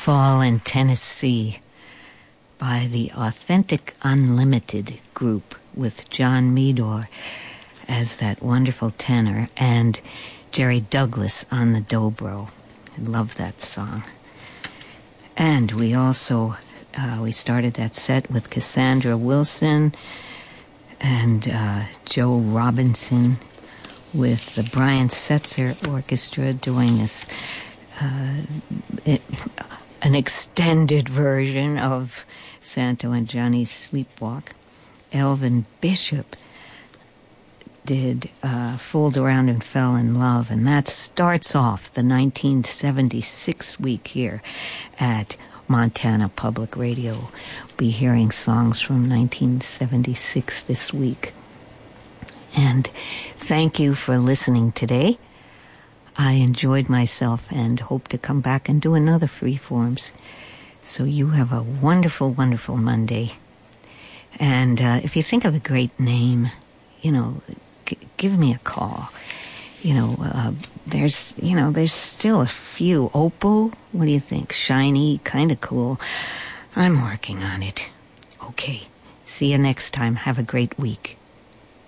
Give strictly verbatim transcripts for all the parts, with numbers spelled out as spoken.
Fall in Tennessee by the Authentic Unlimited group with John Meador as that wonderful tenor and Jerry Douglas on the dobro. I love that song. And we also, uh, we started that set with Cassandra Wilson and uh, Joe Robinson with the Brian Setzer Orchestra doing this uh, it, an extended version of Santo and Johnny's Sleepwalk. Elvin Bishop did uh, Fooled Around and Fell in Love, and that starts off the nineteen seventy-six week here at Montana Public Radio. We'll be hearing songs from nineteen seventy-six this week. And thank you for listening today. I enjoyed myself and hope to come back and do another Freeforms. So you have a wonderful, wonderful Monday. And uh, if you think of a great name, you know, g- give me a call. You know, uh, there's, you know, there's still a few. Opal, what do you think? Shiny, kind of cool. I'm working on it. Okay. See you next time. Have a great week.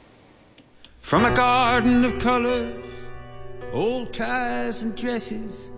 From a garden of colors, old ties and dresses,